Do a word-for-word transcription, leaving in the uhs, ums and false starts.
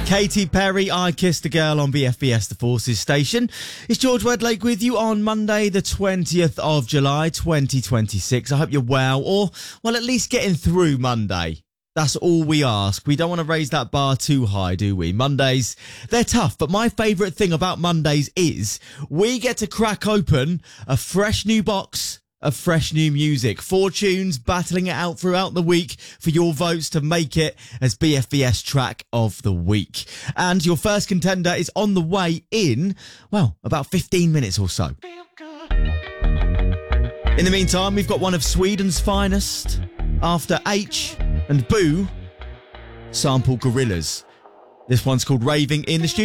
Katy Perry, I Kissed a Girl on B F B S The Forces station. It's George Wedlake with you on Monday, the twentieth of July, twenty twenty-six. I hope you're well, or, well, at least getting through Monday. That's all we ask. We don't want to raise that bar too high, do we? Mondays, they're tough, but my favourite thing about Mondays is we get to crack open a fresh new box of fresh new music. Four tunes battling it out throughout the week for your votes to make it as B F B S track of the week. And your first contender is on the way in, well, about fifteen minutes or so. In the meantime, we've got one of Sweden's finest. After H and Boo, sample Gorillas. This one's called Raving in the Studio.